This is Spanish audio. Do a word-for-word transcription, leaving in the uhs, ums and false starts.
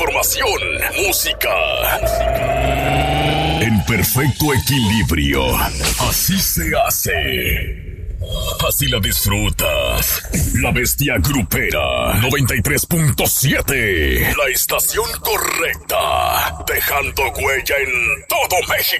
información, música. En perfecto equilibrio. Así se hace. Así la disfrutas. La Bestia Grupera noventa y tres punto siete. La estación correcta. Dejando huella en todo México.